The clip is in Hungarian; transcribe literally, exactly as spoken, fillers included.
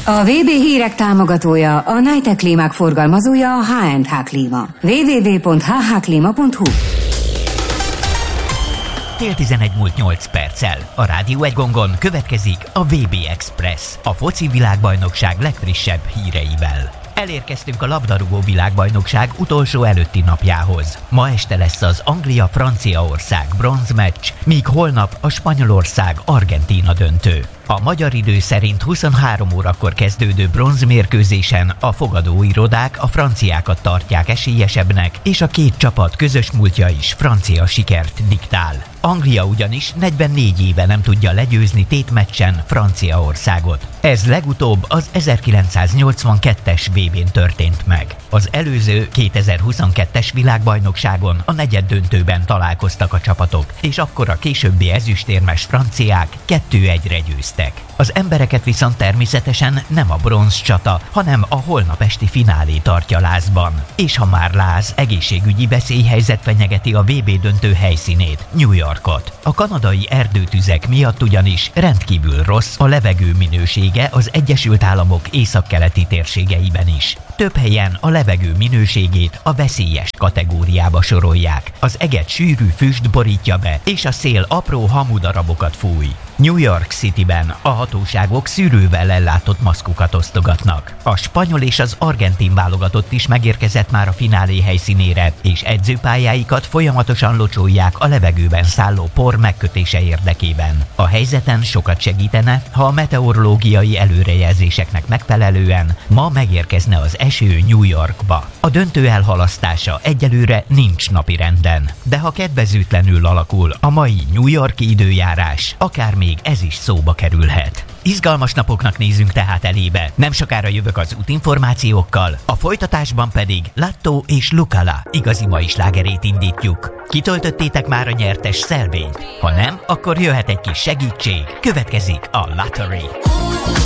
A vé bé hírek támogatója, a Nitec klímák forgalmazója, a há és há Klíma. double-u double-u double-u pont há há klíma pont hú. Fél tizenegy múlt nyolc perccel. A Rádió egy gongon következik a vé bé Express, a foci világbajnokság legfrissebb híreivel. Elérkeztünk a labdarúgó világbajnokság utolsó előtti napjához. Ma este lesz az Anglia-Franciaország bronzmeccs, míg holnap a Spanyolország-Argentína döntő. A magyar idő szerint huszonhárom órakor kezdődő bronzmérkőzésen a fogadóirodák a franciákat tartják esélyesebbnek, és a két csapat közös múltja is francia sikert diktál. Anglia ugyanis negyvennégy éve nem tudja legyőzni tétmeccsen Franciaországot. Ez legutóbb az ezerkilencszáznyolcvankettes vé bén történt meg. Az előző kétezer-huszonkettes világbajnokságon a negyeddöntőben találkoztak a csapatok, és akkor a későbbi ezüstérmes franciák kettő egyre győztek. Az embereket viszont természetesen nem a bronzcsata, hanem a holnap esti finálé tartja lázban. És ha már láz, egészségügyi veszélyhelyzet fenyegeti a vé bé döntő helyszínét, New Yorkot. A kanadai erdőtüzek miatt ugyanis rendkívül rossz a levegő minősége az Egyesült Államok északkeleti térségeiben is. Több helyen a levegő minőségét a veszélyes kategóriába sorolják. Az eget sűrű füst borítja be, és a szél apró hamudarabokat fúj. New York Cityben a hatóságok szűrővel ellátott maszkokat osztogatnak. A spanyol és az argentin válogatott is megérkezett már a finálé helyszínére, és edzőpályáikat folyamatosan locsolják a levegőben szálló por megkötése érdekében. A helyzeten sokat segítene, ha a meteorológiai előrejelzéseknek megfelelően ma megérkezne az eső New Yorkba. A döntő elhalasztása egyelőre nincs napirenden, de ha kedvezőtlenül alakul a mai New Yorki időjárás, akár még ez is szóba kerülhet. Izgalmas napoknak nézünk tehát elébe. Nem sokára jövök az útinformációkkal, a folytatásban pedig Latto és Lukala igazi mai slágerét indítjuk. Kitöltöttétek már a nyertes szelvényt? Ha nem, akkor jöhet egy kis segítség. Következik a Lottery.